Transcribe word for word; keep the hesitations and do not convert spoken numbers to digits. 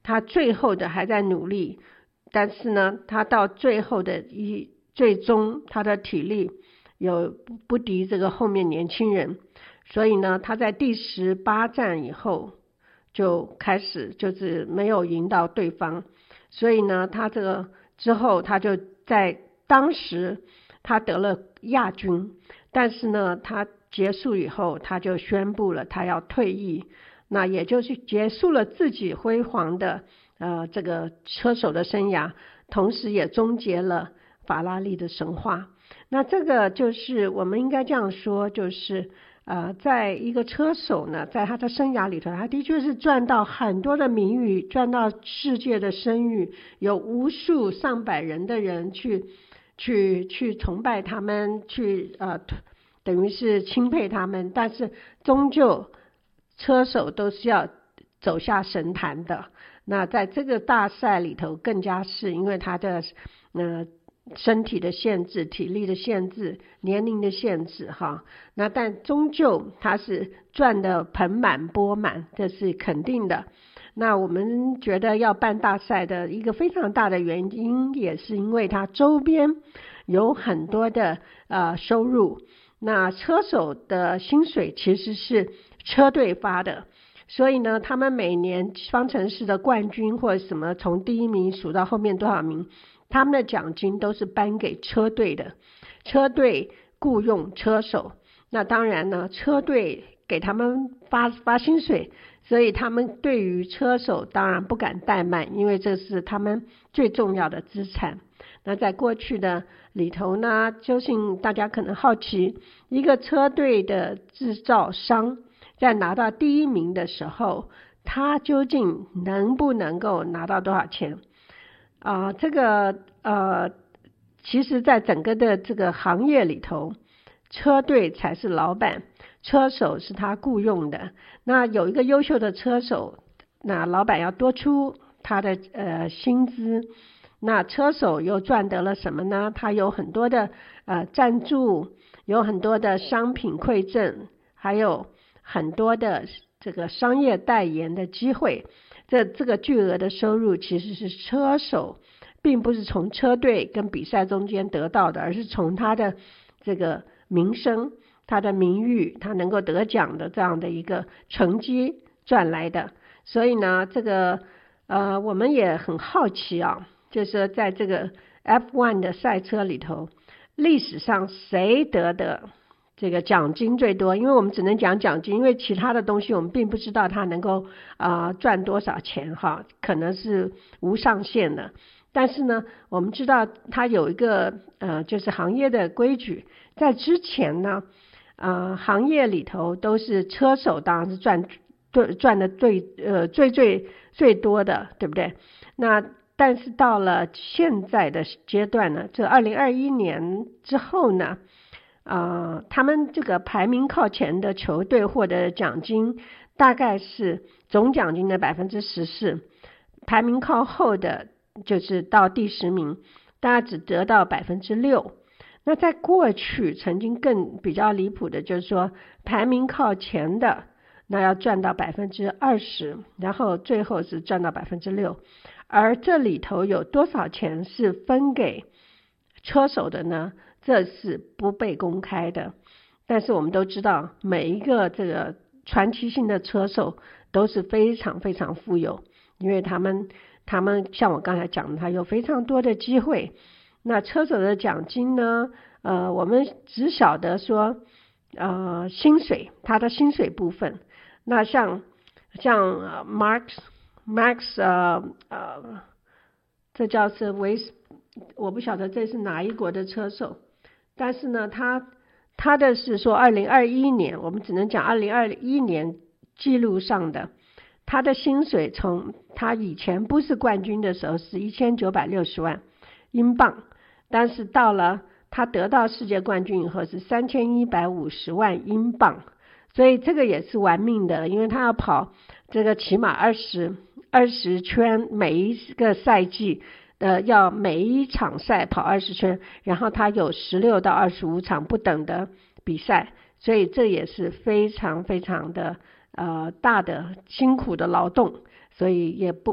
他最后的还在努力，但是呢他到最后的一最终他的体力有不敌这个后面年轻人，所以呢他在第十八站以后就开始就是没有赢到对方，所以呢他这个之后他就在当时他得了亚军，但是呢他结束以后他就宣布了他要退役，那也就是结束了自己辉煌的呃这个车手的生涯，同时也终结了法拉利的神话。那这个就是我们应该这样说，就是呃，在一个车手呢，在他的生涯里头，他的确是赚到很多的名誉，赚到世界的声誉，有无数上百人的人去去去崇拜他们，去呃等于是钦佩他们，但是终究车手都是要走下神坛的。那在这个大赛里头更加是因为他的呃身体的限制、体力的限制、年龄的限制哈，那但终究他是赚得盆满钵满，这是肯定的。那我们觉得要办大赛的一个非常大的原因，也是因为他周边有很多的呃收入。那车手的薪水其实是车队发的，所以呢他们每年方程式的冠军或者什么从第一名数到后面多少名，他们的奖金都是颁给车队的，车队雇用车手，那当然呢车队给他们发发薪水，所以他们对于车手当然不敢怠慢，因为这是他们最重要的资产。那在过去的里头呢，究竟大家可能好奇，一个车队的制造商在拿到第一名的时候，他究竟能不能够拿到多少钱啊、呃？这个呃，其实在整个的这个行业里头，车队才是老板，车手是他雇用的。那有一个优秀的车手，那老板要多出他的呃薪资，那车手又赚得了什么呢？他有很多的呃赞助，有很多的商品馈赠，还有很多的这个商业代言的机会。这这个巨额的收入其实是车手并不是从车队跟比赛中间得到的，而是从他的这个名声、他的名誉、他能够得奖的这样的一个成绩赚来的。所以呢这个呃我们也很好奇啊，就是在这个 F 一 的赛车里头，历史上谁得的这个奖金最多？因为我们只能讲奖金，因为其他的东西我们并不知道他能够啊、呃、赚多少钱哈，可能是无上限的。但是呢我们知道他有一个呃就是行业的规矩，在之前呢呃行业里头都是车手当然是赚对赚的最呃最最最多的，对不对？那但是到了现在的阶段呢，这二零二一年之后呢呃他们这个排名靠前的球队获得的奖金大概是总奖金的 百分之十四， 排名靠后的就是到第十名大家只得到 百分之六。 那在过去曾经更比较离谱的就是说，排名靠前的那要赚到 百分之二十， 然后最后是赚到 百分之六。 而这里头有多少钱是分给车手的呢？这是不被公开的。但是我们都知道每一个这个传奇性的车手都是非常非常富有，因为他们他们像我刚才讲的，他有非常多的机会。那车手的奖金呢呃，我们只晓得说呃薪水，他的薪水部分。那像像、呃、Max Max 呃呃这叫是维斯，我不晓得这是哪一国的车手，但是呢他他的是说二零二一年，我们只能讲二零二一年记录上的，他的薪水从他以前不是冠军的时候是一千九百六十万英镑，但是到了他得到世界冠军以后是三千一百五十万英镑，所以这个也是玩命的，因为他要跑这个起码二十二十圈，每一个赛季呃要每一场赛跑二十圈，然后他有十六到二十五场不等的比赛，所以这也是非常非常的呃大的辛苦的劳动，所以也不